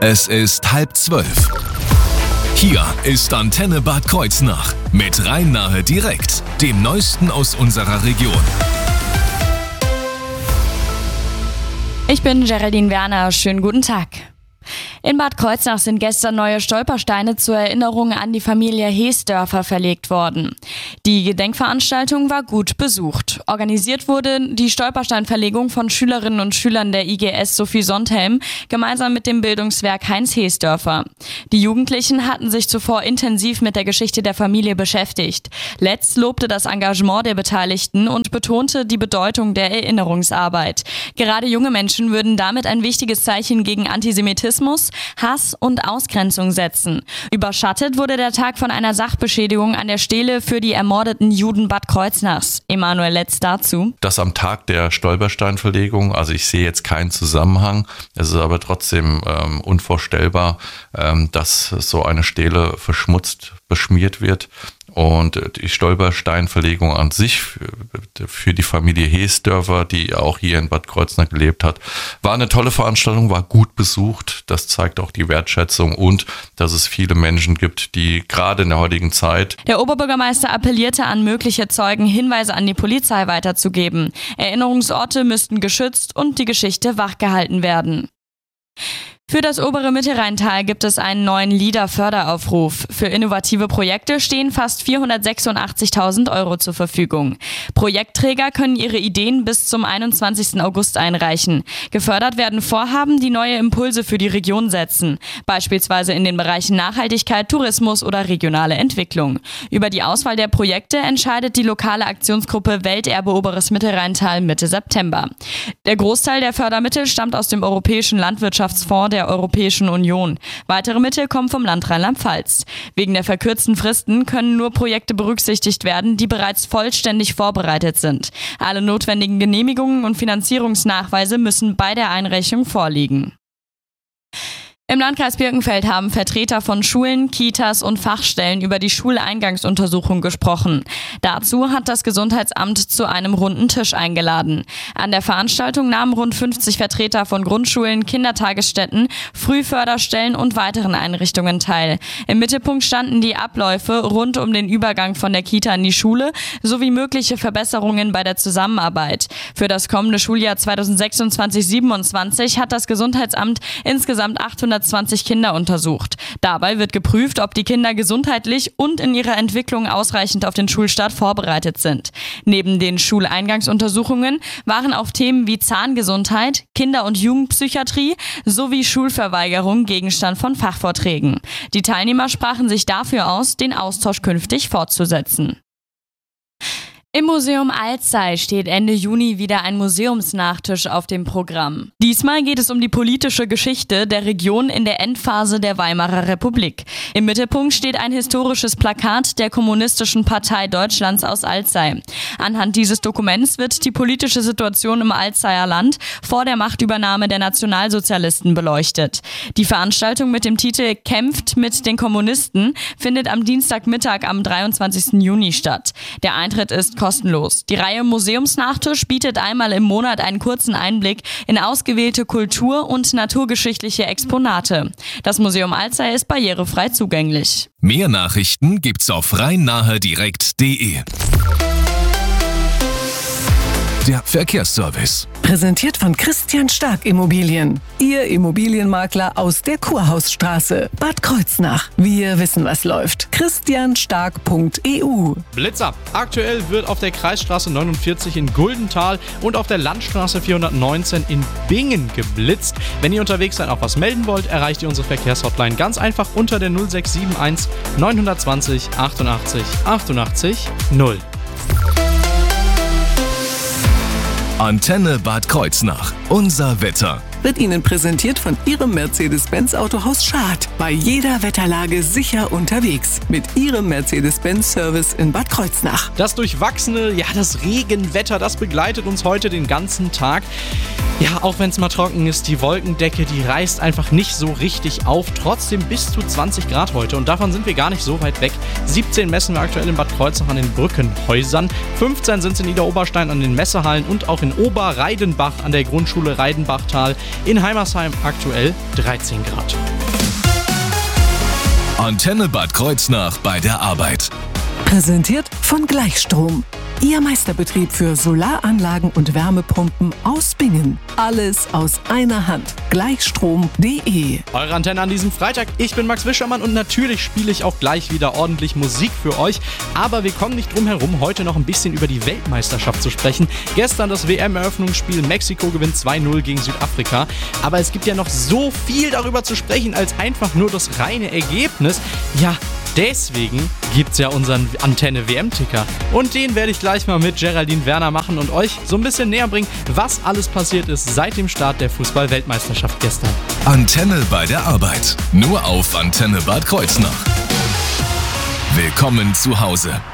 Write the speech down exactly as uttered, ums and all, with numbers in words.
Es ist halb zwölf. Hier ist Antenne Bad Kreuznach mit Rhein-Nahe direkt, dem Neuesten aus unserer Region. Ich bin Geraldine Werner, schönen guten Tag. In Bad Kreuznach sind gestern neue Stolpersteine zur Erinnerung an die Familie Heesdörfer verlegt worden. Die Gedenkveranstaltung war gut besucht. Organisiert wurde die Stolpersteinverlegung von Schülerinnen und Schülern der I G S Sophie Sondhelm gemeinsam mit dem Bildungswerk Heinz Heesdörfer. Die Jugendlichen hatten sich zuvor intensiv mit der Geschichte der Familie beschäftigt. Letz lobte das Engagement der Beteiligten und betonte die Bedeutung der Erinnerungsarbeit. Gerade junge Menschen würden damit ein wichtiges Zeichen gegen Antisemitismus, Hass und Ausgrenzung setzen. Überschattet wurde der Tag von einer Sachbeschädigung an der Stele für die ermordeten Juden Bad Kreuznachs. Emanuel Letz dazu. Das am Tag der Stolpersteinverlegung, also ich sehe jetzt keinen Zusammenhang. Es ist aber trotzdem ähm, unvorstellbar, ähm, dass so eine Stele verschmutzt, beschmiert wird. Und die Stolpersteinverlegung an sich für die Familie Heesdörfer, die auch hier in Bad Kreuznach gelebt hat, war eine tolle Veranstaltung, war gut besucht. Das zeigt auch die Wertschätzung und dass es viele Menschen gibt, die gerade in der heutigen Zeit. Der Oberbürgermeister appellierte an mögliche Zeugen, Hinweise an die Polizei weiterzugeben. Erinnerungsorte müssten geschützt und die Geschichte wachgehalten werden. Für das obere Mittelrheintal gibt es einen neuen LEADER-Förderaufruf. Für innovative Projekte stehen fast vierhundertsechsundachtzigtausend Euro zur Verfügung. Projektträger können ihre Ideen bis zum einundzwanzigsten August einreichen. Gefördert werden Vorhaben, die neue Impulse für die Region setzen, beispielsweise in den Bereichen Nachhaltigkeit, Tourismus oder regionale Entwicklung. Über die Auswahl der Projekte entscheidet die lokale Aktionsgruppe Welterbe Oberes Mittelrheintal Mitte September. Der Großteil der Fördermittel stammt aus dem Europäischen Landwirtschaftsfonds der Europäischen Union. Weitere Mittel kommen vom Land Rheinland-Pfalz. Wegen der verkürzten Fristen können nur Projekte berücksichtigt werden, die bereits vollständig vorbereitet sind. Alle notwendigen Genehmigungen und Finanzierungsnachweise müssen bei der Einreichung vorliegen. Im Landkreis Birkenfeld haben Vertreter von Schulen, Kitas und Fachstellen über die Schuleingangsuntersuchung gesprochen. Dazu hat das Gesundheitsamt zu einem runden Tisch eingeladen. An der Veranstaltung nahmen rund fünfzig Vertreter von Grundschulen, Kindertagesstätten, Frühförderstellen und weiteren Einrichtungen teil. Im Mittelpunkt standen die Abläufe rund um den Übergang von der Kita in die Schule sowie mögliche Verbesserungen bei der Zusammenarbeit. Für das kommende Schuljahr zweitausendsechsundzwanzig siebenundzwanzig hat das Gesundheitsamt insgesamt achthundertzwanzig Kinder untersucht. Dabei wird geprüft, ob die Kinder gesundheitlich und in ihrer Entwicklung ausreichend auf den Schulstart vorbereitet sind. Neben den Schuleingangsuntersuchungen waren auf Themen wie Zahngesundheit, Kinder- und Jugendpsychiatrie sowie Schulverweigerung Gegenstand von Fachvorträgen. Die Teilnehmer sprachen sich dafür aus, den Austausch künftig fortzusetzen. Im Museum Alzey steht Ende Juni wieder ein Museumsnachtisch auf dem Programm. Diesmal geht es um die politische Geschichte der Region in der Endphase der Weimarer Republik. Im Mittelpunkt steht ein historisches Plakat der Kommunistischen Partei Deutschlands aus Alzey. Anhand dieses Dokuments wird die politische Situation im Alzeyer Land vor der Machtübernahme der Nationalsozialisten beleuchtet. Die Veranstaltung mit dem Titel "Kämpft mit den Kommunisten" findet am Dienstagmittag am dreiundzwanzigsten Juni statt. Der Eintritt ist kostenlos. Die Reihe Museumsnachtisch bietet einmal im Monat einen kurzen Einblick in ausgewählte kultur- und naturgeschichtliche Exponate. Das Museum Alzey ist barrierefrei zugänglich. Mehr Nachrichten gibt's auf rhein-nahe direkt punkt de. Der Verkehrsservice. Präsentiert von Christian Stark Immobilien. Ihr Immobilienmakler aus der Kurhausstraße, Bad Kreuznach. Wir wissen, was läuft. christian stark punkt e u. Blitzer. Aktuell wird auf der Kreisstraße neunundvierzig in Guldental und auf der Landstraße vierhundertneunzehn in Bingen geblitzt. Wenn ihr unterwegs seid, auch was melden wollt, erreicht ihr unsere Verkehrshotline ganz einfach unter der null sechs sieben eins neun zwei null achtundachtzig achtundachtzig null. Antenne Bad Kreuznach. Unser Wetter. Wird Ihnen präsentiert von Ihrem Mercedes-Benz Autohaus Schad. Bei jeder Wetterlage sicher unterwegs. Mit Ihrem Mercedes-Benz Service in Bad Kreuznach. Das durchwachsene, ja das Regenwetter, das begleitet uns heute den ganzen Tag. Ja, auch wenn es mal trocken ist, die Wolkendecke, die reißt einfach nicht so richtig auf. Trotzdem bis zu zwanzig Grad heute und davon sind wir gar nicht so weit weg. siebzehn messen wir aktuell in Bad Kreuznach an den Brückenhäusern. fünfzehn sind es in Niederoberstein an den Messehallen und auch in Oberreidenbach an der Grundschule Reidenbachtal. In Heimersheim aktuell dreizehn Grad. Antenne Bad Kreuznach bei der Arbeit. Präsentiert von Gleichstrom. Ihr Meisterbetrieb für Solaranlagen und Wärmepumpen aus Bingen. Alles aus einer Hand. Gleichstrom punkt de. Eure Antenne an diesem Freitag. Ich bin Max Wischermann und natürlich spiele ich auch gleich wieder ordentlich Musik für euch. Aber wir kommen nicht drum herum, heute noch ein bisschen über die Weltmeisterschaft zu sprechen. Gestern das W M-Eröffnungsspiel. Mexiko gewinnt zwei null gegen Südafrika. Aber es gibt ja noch so viel darüber zu sprechen, als einfach nur das reine Ergebnis. Ja, deswegen gibt's ja unseren Antenne-W M-Ticker. Und den werde ich gleich mal mit Geraldine Werner machen und euch so ein bisschen näher bringen, was alles passiert ist seit dem Start der Fußball-Weltmeisterschaft gestern. Antenne bei der Arbeit. Nur auf Antenne Bad Kreuznach. Willkommen zu Hause.